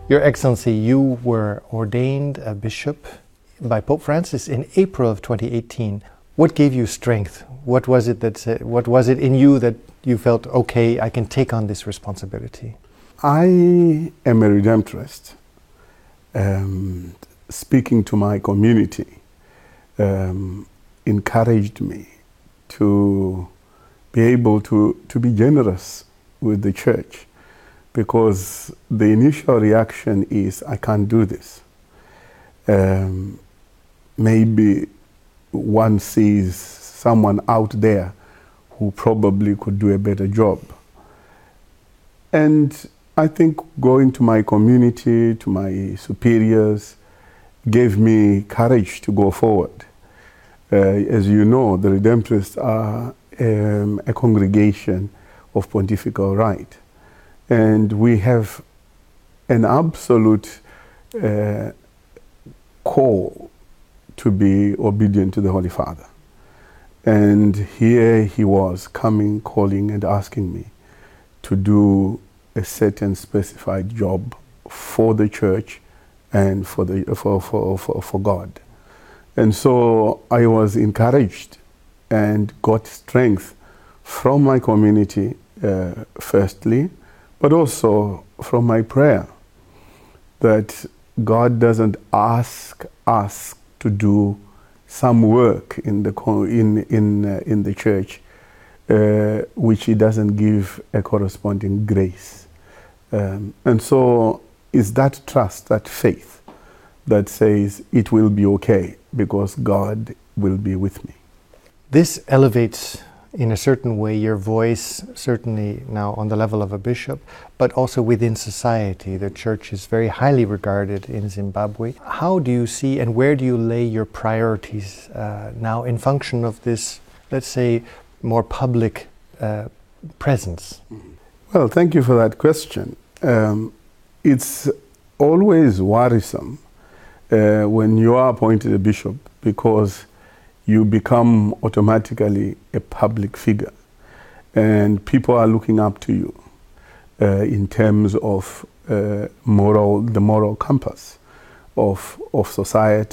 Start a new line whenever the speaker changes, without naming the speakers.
Your Excellency, you were ordained a bishop by Pope Francis in April of 2018. What gave you strength? What was it in you that you felt, okay, I can take on this responsibility?
I am a Redemptorist. Speaking to my community encouraged me to be able to be generous with the church, because the initial reaction is, I can't do this. Maybe one sees someone out there who probably could do a better job. And I think going to my community, to my superiors, gave me courage to go forward. As you know, the Redemptorists are a congregation of pontifical right. And we have an absolute call to be obedient to the Holy Father. And here he was coming, calling and asking me to do a certain specified job for the church and for God. And so I was encouraged and got strength from my community, firstly, but also from my prayer, that God doesn't ask us to do some work in the church which He doesn't give a corresponding grace. And so it's that trust, that faith, that says it will be okay because God will be with me.
This elevates, in a certain way, your voice, certainly now on the level of a bishop, but also within society. The church is very highly regarded in Zimbabwe. How do you see and where do you lay your priorities now in function of this, let's say, more public presence?
Well, thank you for that question. It's always worrisome when you are appointed a bishop, because you become automatically a public figure and people are looking up to you in terms of the moral compass of society